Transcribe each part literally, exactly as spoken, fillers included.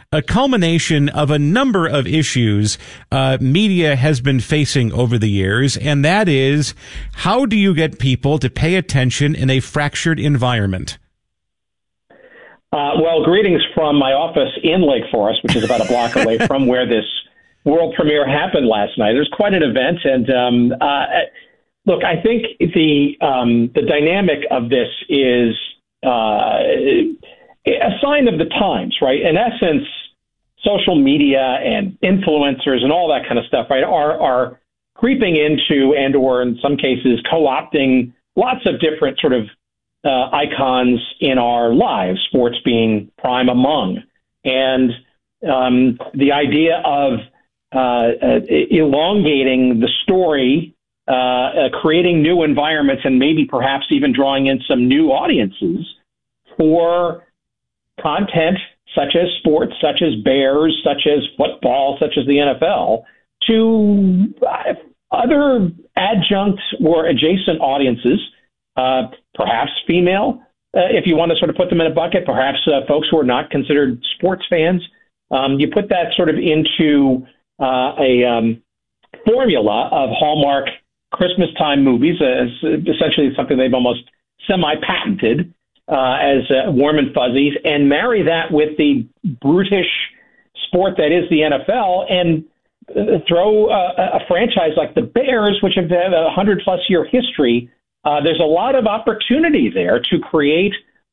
a culmination of a number of issues uh, media has been facing over the years, and that is, how do you get people to pay attention in a fractured environment? Uh, well, greetings from my office in Lake Forest, which is about a block away from where this world premiere happened last night. It was quite an event, and um, uh, look, I think the um, the dynamic of this is uh, a sign of the times, right? In essence, social media and influencers and all that kind of stuff, right, are are creeping into and or in some cases co-opting lots of different sort of uh, icons in our lives, sports being prime among. And um, the idea of uh, uh, elongating the story, uh, uh, creating new environments, and maybe perhaps even drawing in some new audiences for content such as sports, such as Bears, such as football, such as the N F L, to uh, other adjunct or adjacent audiences, uh, perhaps female, uh, if you want to sort of put them in a bucket, perhaps uh, folks who are not considered sports fans. Um, you put that sort of into uh, a um, formula of Hallmark Christmas time movies, as essentially something they've almost semi-patented uh, as uh, warm and fuzzies, and marry that with the brutish sport that is the N F L, and uh, throw uh, a franchise like the Bears, which have had a hundred-plus year history. Uh, there's a lot of opportunity there to create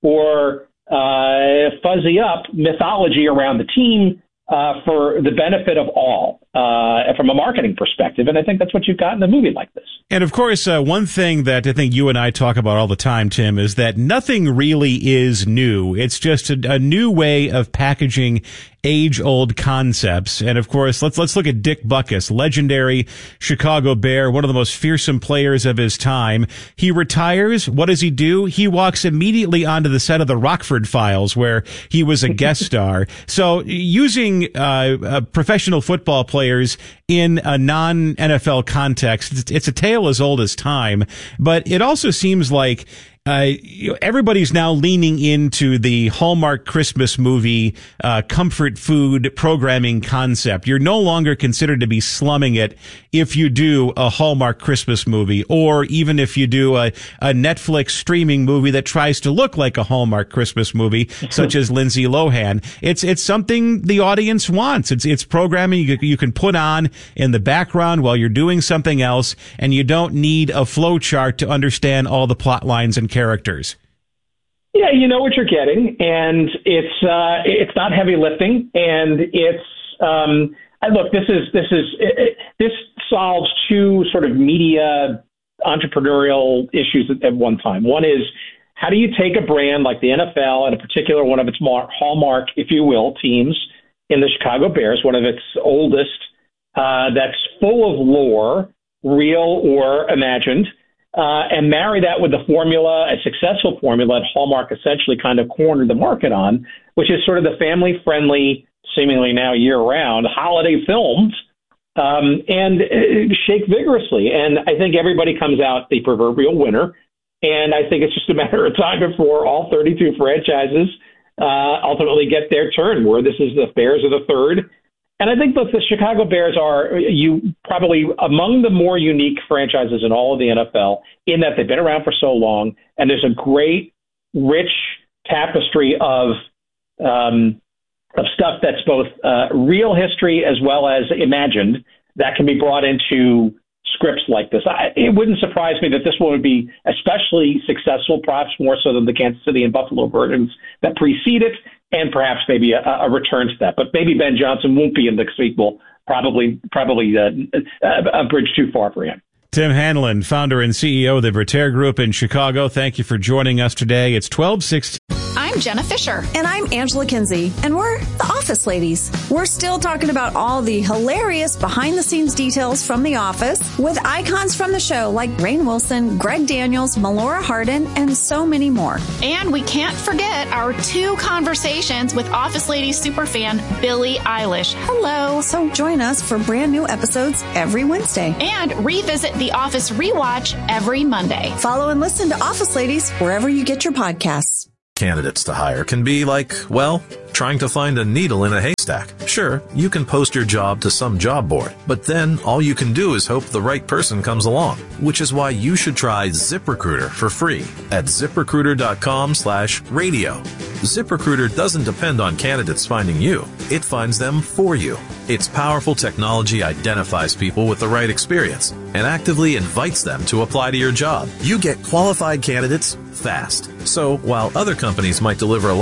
or uh, fuzzy up mythology around the team uh, for the benefit of all uh, from a marketing perspective. And I think that's what you've got in a movie like this. And of course, uh, one thing that I think you and I talk about all the time, Tim, is that nothing really is new. It's just a, a new way of packaging age-old concepts. And of course, let's let's look at Dick Butkus, legendary Chicago Bear, one of the most fearsome players of his time. He retires. What does he do? He walks immediately onto the set of the Rockford Files, where he was a guest star. So using uh, uh, professional football players in a non-N F L context, it's, it's a tale as old as time. But it also seems like Uh, you know, everybody's now leaning into the Hallmark Christmas movie uh, comfort food programming concept. You're no longer considered to be slumming it if you do a Hallmark Christmas movie, or even if you do a, a Netflix streaming movie that tries to look like a Hallmark Christmas movie, such as Lindsay Lohan. It's it's something the audience wants. It's it's programming you, you can put on in the background while you're doing something else, and you don't need a flow chart to understand all the plot lines and characters. Yeah, you know what you're getting, and it's uh, it's not heavy lifting, and it's um, I look. This is this is it, it, this solves two sort of media entrepreneurial issues at, at one time. One is, how do you take a brand like the N F L, and in particular one of its mar- hallmark, if you will, teams in the Chicago Bears, one of its oldest, uh, that's full of lore, real or imagined. Uh, and marry that with the formula, a successful formula that Hallmark essentially kind of cornered the market on, which is sort of the family-friendly, seemingly now year-round, holiday films, um, and uh, shake vigorously. And I think everybody comes out the proverbial winner, and I think it's just a matter of time before all thirty-two franchises uh, ultimately get their turn, where this is the Bears are the third. And I think that the Chicago Bears are you probably among the more unique franchises in all of the N F L, in that they've been around for so long, and there's a great, rich tapestry of um, of stuff that's both uh, real history as well as imagined that can be brought into scripts like this. I, it wouldn't surprise me that this one would be especially successful, perhaps more so than the Kansas City and Buffalo versions that precede it, and perhaps maybe a, a return to that. But maybe Ben Johnson won't be in the sequel. Probably, probably uh, a bridge too far for him. Tim Hanlon, founder and C E O of the Vertere Group in Chicago. Thank you for joining us today. It's twelve sixteen. I'm Jenna Fisher. And I'm Angela Kinsey. And we're the Office Ladies. We're still talking about all the hilarious behind-the-scenes details from The Office with icons from the show like Rainn Wilson, Greg Daniels, Melora Hardin, and so many more. And we can't forget our two conversations with Office Ladies superfan Billie Eilish. Hello. So join us for brand new episodes every Wednesday. And revisit The Office Rewatch every Monday. Follow and listen to Office Ladies wherever you get your podcasts. candidates to hire can be like, well, trying to find a needle in a haystack. Sure, you can post your job to some job board, but then all you can do is hope the right person comes along, which is why you should try ZipRecruiter for free at ZipRecruiter.com slash radio. ZipRecruiter doesn't depend on candidates finding you. It finds them for you. Its powerful technology identifies people with the right experience and actively invites them to apply to your job. You get qualified candidates fast. So while other companies might deliver a lot